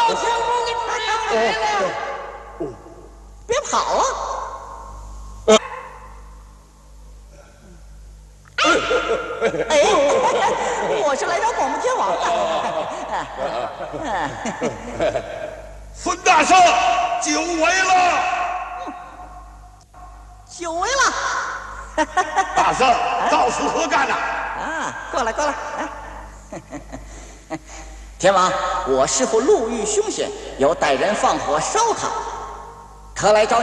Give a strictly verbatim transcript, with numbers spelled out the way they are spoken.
相公给你来了，别跑啊！哎，我是来找广目天王的。 孙大圣，久违了！ 久违了！ 大圣，到此何干呐？ 啊，过来过来！啊、天王，我师父路遇凶险，有歹人放火烧他，特来找。